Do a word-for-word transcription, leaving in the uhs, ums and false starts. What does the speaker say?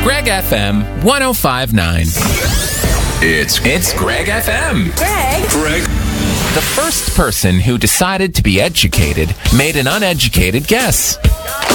Greg F M one oh five point nine. It's it's Greg F M. Greg. Greg. The first person who decided to be educated made an uneducated guess.